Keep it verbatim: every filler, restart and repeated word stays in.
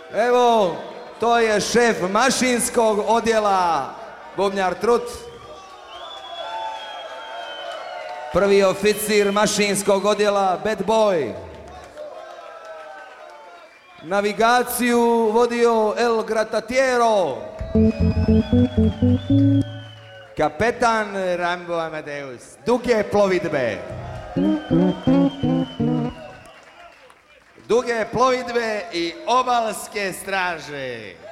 Evo, to je šef mašinskog odjela, bubnjar Trut. Prvi oficir mašinskog odjela, Bad Boy. Navigaciju vodio El Gratatiero. Kapetan Rambo Amadeus. Duge plovidbe. Duge plovidbe i obalske straže.